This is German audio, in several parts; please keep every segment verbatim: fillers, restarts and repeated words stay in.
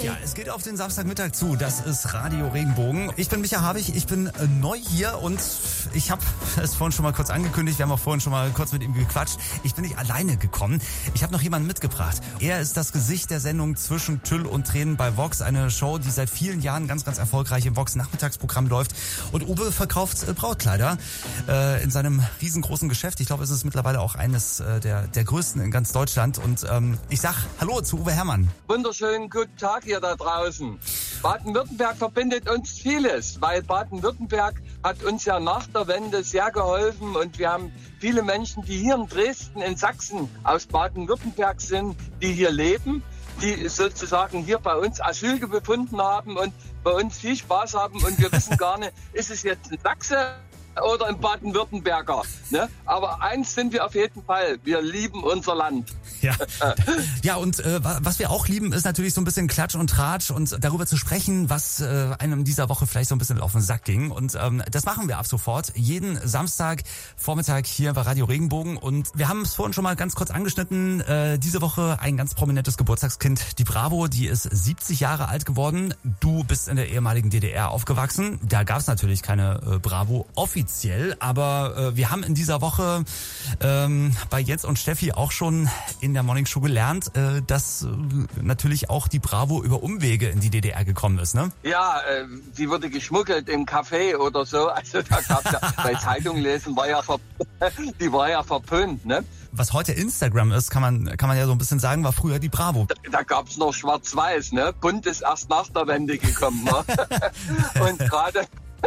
Ja, es geht auf den Samstagmittag zu. Das ist Radio Regenbogen. Ich bin Micha Habich, ich bin äh, neu hier und ich habe es vorhin schon mal kurz angekündigt. Wir haben auch vorhin schon mal kurz mit ihm gequatscht. Ich bin nicht alleine gekommen. Ich habe noch jemanden mitgebracht. Er ist das Gesicht der Sendung Zwischen Tüll und Tränen bei Vox. Eine Show, die seit vielen Jahren ganz, ganz erfolgreich im Vox-Nachmittagsprogramm läuft. Und Uwe verkauft äh, Brautkleider äh, in seinem riesengroßen Geschäft. Ich glaube, es ist mittlerweile auch eines äh, der, der größten in ganz Deutschland. Und ähm, ich sag Hallo zu Uwe Herrmann. Wunderschönen guten Tag hier da draußen. Baden-Württemberg verbindet uns vieles, weil Baden-Württemberg hat uns ja nach der Wende sehr geholfen und wir haben viele Menschen, die hier in Dresden, in Sachsen aus Baden-Württemberg sind, die hier leben, die sozusagen hier bei uns Asyl gefunden haben und bei uns viel Spaß haben und wir wissen gar nicht, ist es jetzt ein Sachse oder ein Baden-Württemberger, ne? Aber eins sind wir auf jeden Fall, wir lieben unser Land. Ja, ja und äh, was wir auch lieben, ist natürlich so ein bisschen Klatsch und Tratsch und darüber zu sprechen, was äh, einem dieser Woche vielleicht so ein bisschen auf den Sack ging. Und ähm, das machen wir ab sofort, jeden Samstag Vormittag hier bei Radio Regenbogen. Und wir haben es vorhin schon mal ganz kurz angeschnitten, äh, diese Woche ein ganz prominentes Geburtstagskind, die Bravo, die ist siebzig Jahre alt geworden. Du bist in der ehemaligen D D R aufgewachsen, da gab es natürlich keine äh, Bravo offiziell, aber äh, wir haben in dieser Woche ähm, bei Jens und Steffi auch schon in der Morningshow gelernt, äh, dass äh, natürlich auch die Bravo über Umwege in die D D R gekommen ist, ne? Ja, äh, die wurde geschmuggelt im Café oder so. Also da gab's ja, bei Zeitung lesen war ja ver die war ja verpönt, ne? Was heute Instagram ist, kann man kann man ja so ein bisschen sagen, war früher die Bravo. Da, da gab's noch Schwarz-Weiß, ne? Bunt ist erst nach der Wende gekommen, ne? Und gerade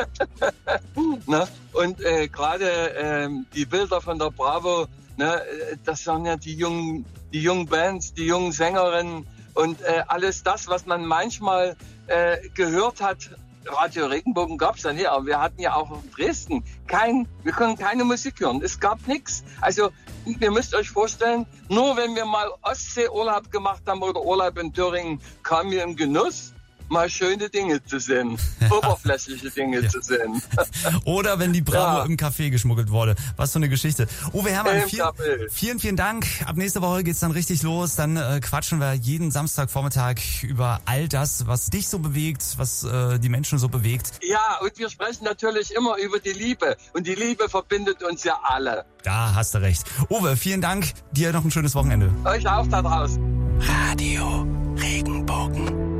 ne? Und äh, gerade ähm, die Bilder von der Bravo, ne, das sind ja die jungen, die jungen Bands, die jungen Sängerinnen und äh, alles das, was man manchmal äh, gehört hat. Radio Regenbogen gab's ja nicht, aber wir hatten ja auch in Dresden kein, wir konnten keine Musik hören. Es gab nichts. Also ihr müsst euch vorstellen, nur wenn wir mal Ostseeurlaub gemacht haben oder Urlaub in Thüringen, kamen wir im Genuss, mal schöne Dinge zu sehen, oberflächliche Dinge ja. zu sehen. Oder wenn die Bravo ja. im Café geschmuggelt wurde. Was für eine Geschichte. Uwe Herrmann, vielen, vielen, vielen Dank. Ab nächste Woche geht's dann richtig los. Dann äh, quatschen wir jeden Samstagvormittag über all das, was dich so bewegt, was äh, die Menschen so bewegt. Ja, und wir sprechen natürlich immer über die Liebe. Und die Liebe verbindet uns ja alle. Da hast du recht. Uwe, vielen Dank. Dir noch ein schönes Wochenende. Euch auch da draußen. Radio Regenbogen.